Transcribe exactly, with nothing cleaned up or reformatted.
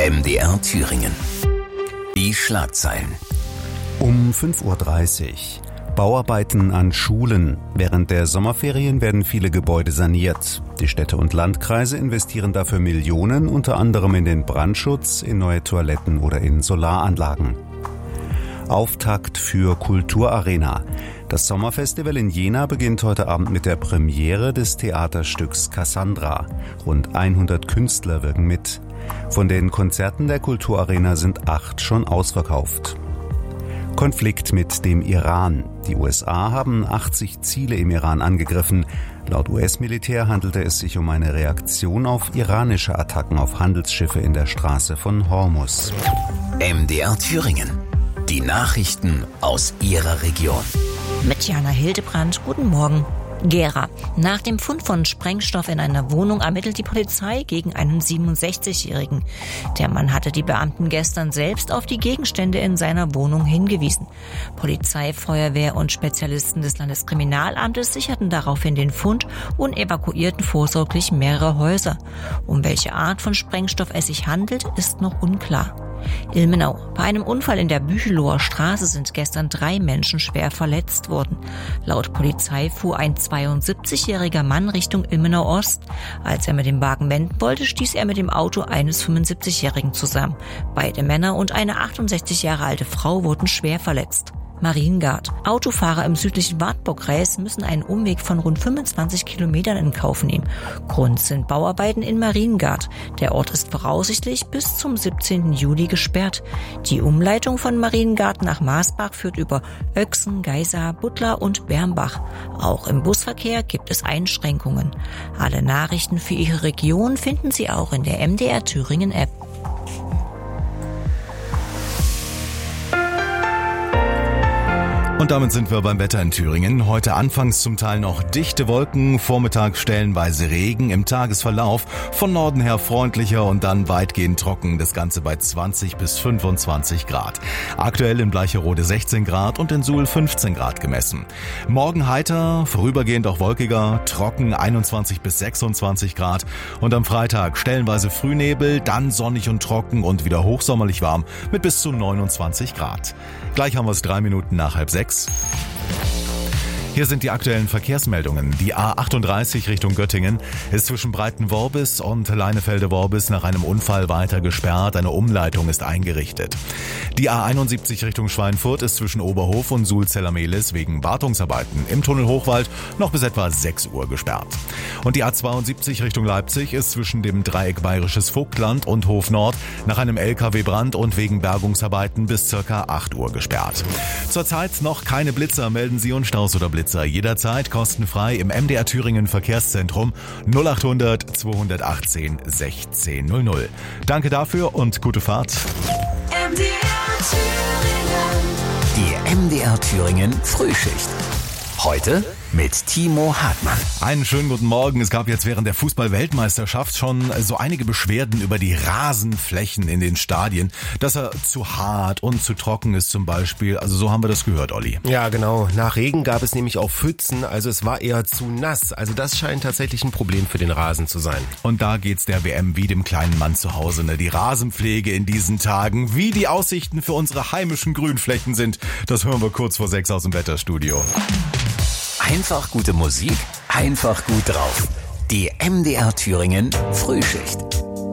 M D R Thüringen. Die Schlagzeilen. Um fünf Uhr dreißig. Bauarbeiten an Schulen. Während der Sommerferien werden viele Gebäude saniert. Die Städte und Landkreise investieren dafür Millionen, unter anderem in den Brandschutz, in neue Toiletten oder in Solaranlagen. Auftakt für Kulturarena. Das Sommerfestival in Jena beginnt heute Abend mit der Premiere des Theaterstücks Cassandra. Rund hundert Künstler wirken mit. Von den Konzerten der Kulturarena sind acht schon ausverkauft. Konflikt mit dem Iran. Die U S A haben achtzig Ziele im Iran angegriffen. Laut U S-Militär handelte es sich um eine Reaktion auf iranische Attacken auf Handelsschiffe in der Straße von Hormuz. M D R Thüringen. Die Nachrichten aus Ihrer Region. Mit Jana Hildebrand, guten Morgen. Gera. Nach dem Fund von Sprengstoff in einer Wohnung ermittelt die Polizei gegen einen siebenundsechzigjährigen. Der Mann hatte die Beamten gestern selbst auf die Gegenstände in seiner Wohnung hingewiesen. Polizei, Feuerwehr und Spezialisten des Landeskriminalamtes sicherten daraufhin den Fund und evakuierten vorsorglich mehrere Häuser. Um welche Art von Sprengstoff es sich handelt, ist noch unklar. Ilmenau. Bei einem Unfall in der Bücheloher Straße sind gestern drei Menschen schwer verletzt worden. Laut Polizei fuhr ein zweiundsiebzigjähriger Mann Richtung Ilmenau Ost. Als er mit dem Wagen wenden wollte, stieß er mit dem Auto eines fünfundsiebzigjährigen zusammen. Beide Männer und eine achtundsechzig Jahre alte Frau wurden schwer verletzt. Mariengard. Autofahrer im südlichen Wartburg-Kreis müssen einen Umweg von rund fünfundzwanzig Kilometern in Kauf nehmen. Grund sind Bauarbeiten in Mariengard. Der Ort ist voraussichtlich bis zum siebzehnten Juli gesperrt. Die Umleitung von Mariengard nach Maasbach führt über Öchsen, Geisa, Buttlar und Bermbach. Auch im Busverkehr gibt es Einschränkungen. Alle Nachrichten für Ihre Region finden Sie auch in der M D R Thüringen App. Und damit sind wir beim Wetter in Thüringen. Heute anfangs zum Teil noch dichte Wolken, vormittags stellenweise Regen, im Tagesverlauf von Norden her freundlicher und dann weitgehend trocken, das Ganze bei zwanzig bis fünfundzwanzig Grad. Aktuell in Bleicherode sechzehn Grad und in Suhl fünfzehn Grad gemessen. Morgen heiter, vorübergehend auch wolkiger, trocken einundzwanzig bis sechsundzwanzig Grad und am Freitag stellenweise Frühnebel, dann sonnig und trocken und wieder hochsommerlich warm mit bis zu neunundzwanzig Grad. Gleich haben wir es drei Minuten nach halb sechs. Hier sind die aktuellen Verkehrsmeldungen. Die A achtunddreißig Richtung Göttingen ist zwischen Breitenworbis und Leinefelde-Worbis nach einem Unfall weiter gesperrt. Eine Umleitung ist eingerichtet. Die A einundsiebzig Richtung Schweinfurt ist zwischen Oberhof und Suhl-Zellermehlis wegen Wartungsarbeiten im Tunnel Hochwald noch bis etwa sechs Uhr gesperrt. Und die A zweiundsiebzig Richtung Leipzig ist zwischen dem Dreieck Bayerisches Vogtland und Hof Nord nach einem L K W-Brand und wegen Bergungsarbeiten bis circa acht Uhr gesperrt. Zurzeit noch keine Blitzer, melden Sie uns Staus oder Blitzer. Jederzeit kostenfrei im M D R Thüringen Verkehrszentrum null achthundert zweihundertachtzehn sechzehn null null. Danke dafür und gute Fahrt. M D R Thüringen. Die M D R Thüringen Frühschicht. Heute mit Timo Hartmann. Einen schönen guten Morgen. Es gab jetzt während der Fußball-Weltmeisterschaft schon so einige Beschwerden über die Rasenflächen in den Stadien, dass er zu hart und zu trocken ist zum Beispiel. Also so haben wir das gehört, Olli. Ja, genau. Nach Regen gab es nämlich auch Pfützen, also es war eher zu nass. Also das scheint tatsächlich ein Problem für den Rasen zu sein. Und da geht's der W M wie dem kleinen Mann zu Hause, ne? Die Rasenpflege in diesen Tagen, wie die Aussichten für unsere heimischen Grünflächen sind, das hören wir kurz vor sechs aus dem Wetterstudio. Einfach gute Musik, einfach gut drauf. Die M D R Thüringen Frühschicht.